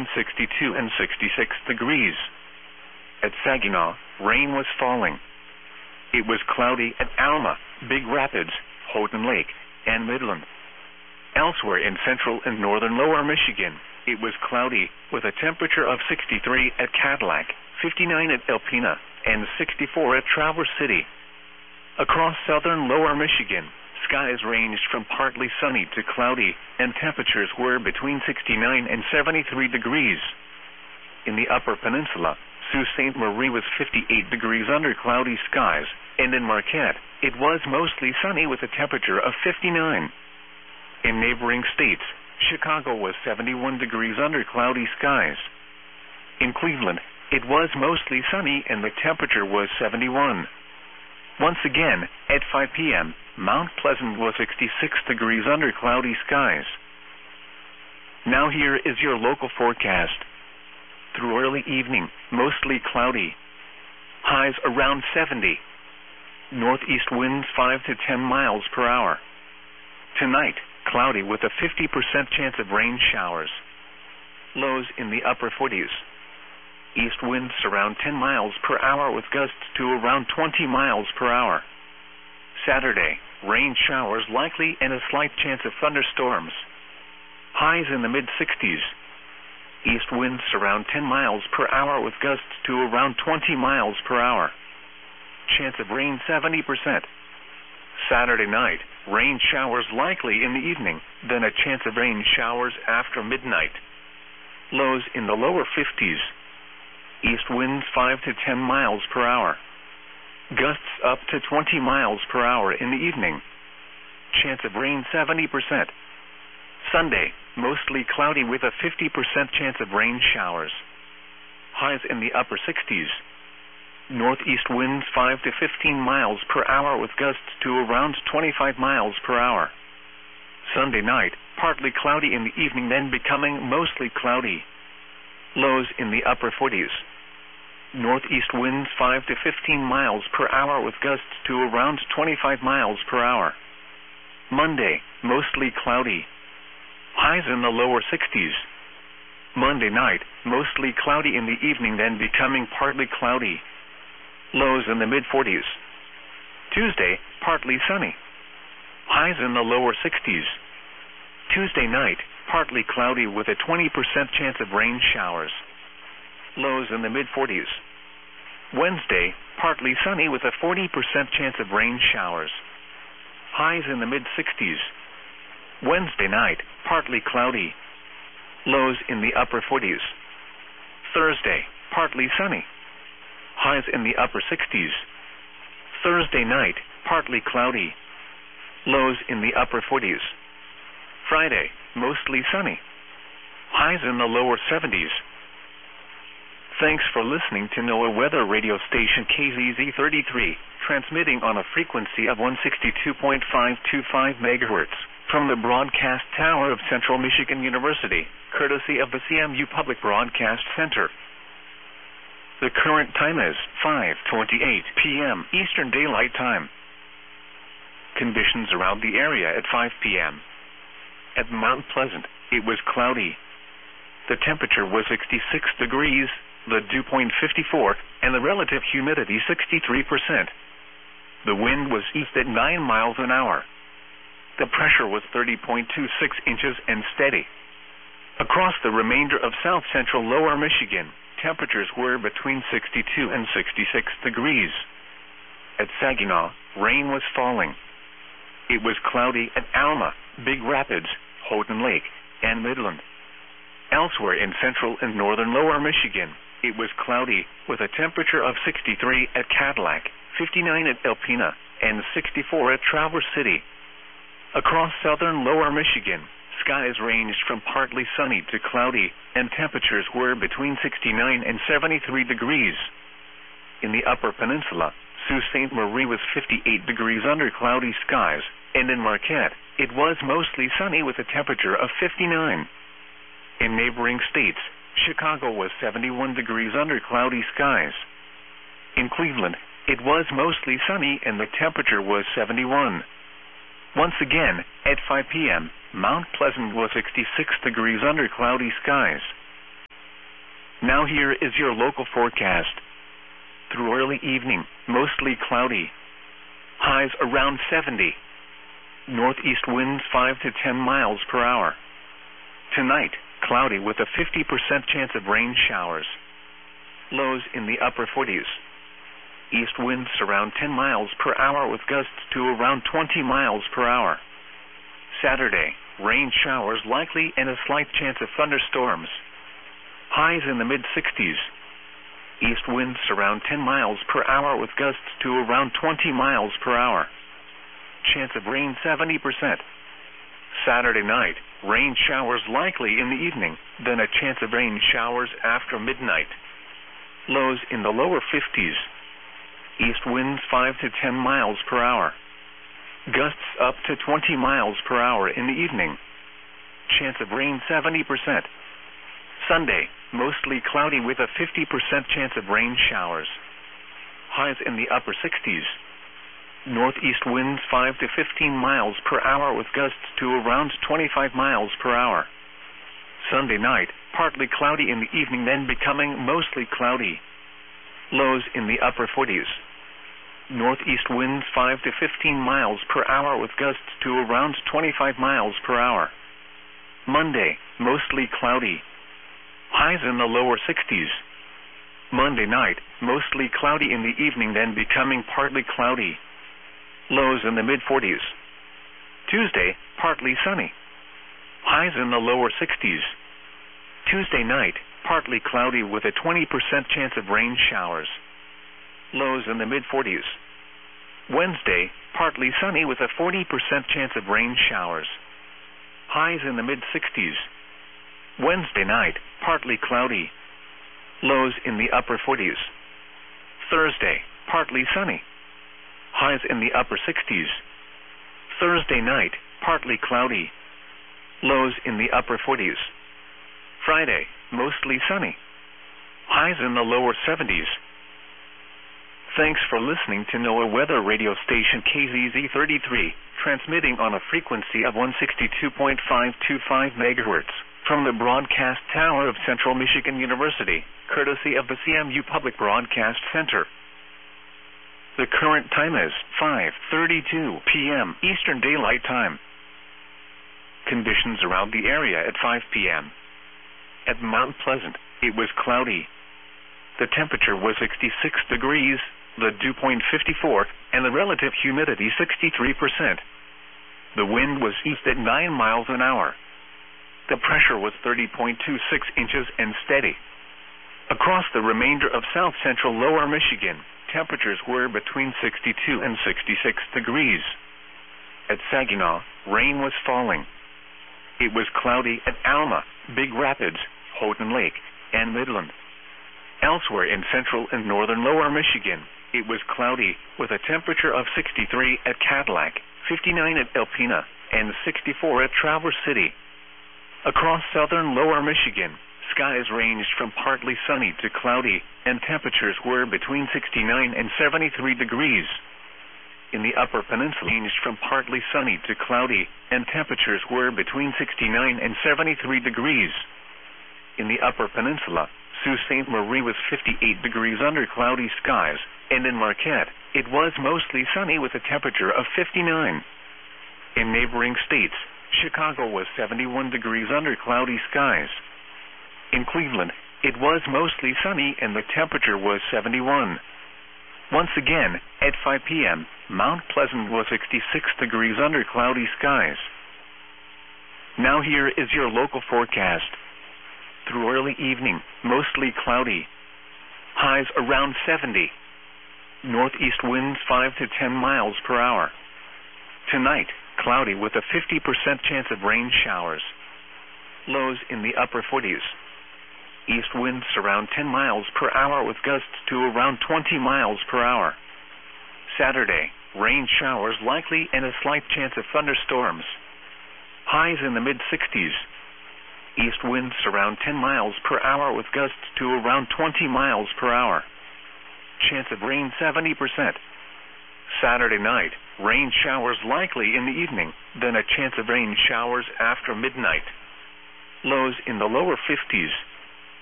62 and 66 degrees. At Saginaw, rain was falling. It was cloudy at Alma, Big Rapids, Houghton Lake, and Midland. Elsewhere in central and northern lower Michigan, it was cloudy with a temperature of 63 at Cadillac, 59 at Alpena, and 64 at Traverse City. Across southern lower Michigan, skies ranged from partly sunny to cloudy, and temperatures were between 69 and 73 degrees. In the upper peninsula, Sault Ste. Marie was 58 degrees under cloudy skies, and in Marquette, it was mostly sunny with a temperature of 59. In neighboring states, Chicago was 71 degrees under cloudy skies. In Cleveland, it was mostly sunny and the temperature was 71. Once again, at 5 p.m., Mount Pleasant was 66 degrees under cloudy skies. Now here is your local forecast. Through early evening, mostly cloudy. Highs around 70. Northeast winds 5 to 10 miles per hour. Tonight, cloudy with a 50% chance of rain showers. Lows in the upper 40s. East winds around 10 miles per hour with gusts to around 20 miles per hour. Saturday, rain showers likely and a slight chance of thunderstorms. Highs in the mid-60s. East winds around 10 miles per hour with gusts to around 20 miles per hour. Chance of rain 70%. Saturday night, rain showers likely in the evening, then a chance of rain showers after midnight. Lows in the lower 50s. East winds 5 to 10 miles per hour. Gusts up to 20 miles per hour in the evening. Chance of rain 70%. Sunday, mostly cloudy with a 50% chance of rain showers. Highs in the upper 60s. Northeast winds 5 to 15 miles per hour with gusts to around 25 miles per hour. Sunday night, partly cloudy in the evening, then becoming mostly cloudy. Lows in the upper 40s. Northeast winds 5 to 15 miles per hour with gusts to around 25 miles per hour. Monday, mostly cloudy. Highs in the lower 60s. Monday night, mostly cloudy in the evening, then becoming partly cloudy. Lows in the mid-40s. Tuesday, partly sunny. Highs in the lower 60s. Tuesday night, partly cloudy with a 20% chance of rain showers. Lows in the mid-40s. Wednesday, partly sunny with a 40% chance of rain showers. Highs in the mid-60s. Wednesday night, partly cloudy. Lows in the upper 40s. Thursday, partly sunny. Highs in the upper 60s. Thursday night, partly cloudy. Lows in the upper 40s. Friday, mostly sunny. Highs in the lower 70s. Thanks for listening to NOAA Weather Radio Station KZZ33, transmitting on a frequency of 162.525 MHz from the broadcast tower of Central Michigan University, courtesy of the CMU Public Broadcast Center. The current time is 5:28 p.m. Eastern Daylight Time. Conditions around the area at 5 p.m. At Mount Pleasant, it was cloudy. The temperature was 66 degrees, the dew point 54, and the relative humidity 63%. The wind was east at 9 miles an hour. The pressure was 30.26 inches and steady. Across the remainder of south central lower Michigan, temperatures were between 62 and 66 degrees. At Saginaw, rain was falling. It was cloudy at Alma, Big Rapids, Houghton Lake, and Midland. Elsewhere in central and northern lower Michigan, it was cloudy with a temperature of 63 at Cadillac, 59 at Alpena, and 64 at Traverse City. Across southern lower Michigan, skies ranged from partly sunny to cloudy, and temperatures were between 69 and 73 degrees. In the upper peninsula, Sault Ste. Marie was 58 degrees under cloudy skies, and in Marquette, it was mostly sunny with a temperature of 59. In neighboring states, Chicago was 71 degrees under cloudy skies. In Cleveland, it was mostly sunny and the temperature was 71. Once again, at 5 p.m., Mount Pleasant was 66 degrees under cloudy skies. Now here is your local forecast. Through early evening, mostly cloudy. Highs around 70. Northeast winds 5 to 10 miles per hour. Tonight, cloudy with a 50% chance of rain showers. Lows in the upper 40s. East winds around 10 miles per hour with gusts to around 20 miles per hour. Saturday, rain showers likely and a slight chance of thunderstorms. Highs in the mid-60s. East winds around 10 miles per hour with gusts to around 20 miles per hour. Chance of rain 70%. Saturday night, rain showers likely in the evening, then a chance of rain showers after midnight. Lows in the lower 50s. East winds 5 to 10 miles per hour. Gusts up to 20 miles per hour in the evening. Chance of rain 70%. Sunday, mostly cloudy with a 50% chance of rain showers. Highs in the upper 60s. Northeast winds 5 to 15 miles per hour with gusts to around 25 miles per hour. Sunday night, partly cloudy in the evening, then becoming mostly cloudy. Lows in the upper 40s. Northeast winds 5 to 15 miles per hour with gusts to around 25 miles per hour. Monday, mostly cloudy. Highs in the lower 60s. Monday night, mostly cloudy in the evening, then becoming partly cloudy. Lows in the mid-40s. Tuesday, partly sunny. Highs in the lower 60s. Tuesday night, partly cloudy with a 20% chance of rain showers. Lows in the mid-40s. Wednesday, partly sunny with a 40% chance of rain showers. Highs in the mid-60s. Wednesday night, partly cloudy. Lows in the upper 40s. Thursday, partly sunny. Highs in the upper 60s. Thursday night, partly cloudy. Lows in the upper 40s. Friday, mostly sunny. Highs in the lower 70s. Thanks for listening to NOAA Weather Radio Station KZZ33, transmitting on a frequency of 162.525 MHz from the broadcast tower of Central Michigan University, courtesy of the CMU Public Broadcast Center. The current time is 5:32 p.m. Eastern Daylight Time. Conditions around the area at 5 p.m. At Mount Pleasant, it was cloudy. The temperature was 66 degrees, the dew point 54, and the relative humidity 63%. The wind was east at 9 miles an hour. The pressure was 30.26 inches and steady. Across the remainder of south-central lower Michigan, temperatures were between 62 and 66 degrees. At Saginaw, rain was falling. It was cloudy at Alma, Big Rapids, Houghton Lake, and Midland. Elsewhere in central and northern lower Michigan, it was cloudy with a temperature of 63 at Cadillac, 59 at Alpena, and 64 at Traverse City. Across southern lower Michigan, skies ranged from partly sunny to cloudy, and temperatures were between 69 and 73 degrees. In the upper peninsula, ranged from partly sunny to cloudy, and temperatures were between 69 and 73 degrees. In the upper peninsula, Sault Ste. Marie was 58 degrees under cloudy skies, and in Marquette, it was mostly sunny with a temperature of 59. In neighboring states, Chicago was 71 degrees under cloudy skies. In Cleveland, it was mostly sunny and the temperature was 71. Once again, at 5 p.m., Mount Pleasant was 66 degrees under cloudy skies. Now here is your local forecast. Through early evening, mostly cloudy. Highs around 70. Northeast winds 5 to 10 miles per hour. Tonight, cloudy with a 50% chance of rain showers. Lows in the upper 40s. East winds around 10 miles per hour with gusts to around 20 miles per hour. Saturday, rain showers likely and a slight chance of thunderstorms. Highs in the mid-60s. East winds around 10 miles per hour with gusts to around 20 miles per hour. Chance of rain 70%. Saturday night, rain showers likely in the evening, then a chance of rain showers after midnight. Lows in the lower 50s.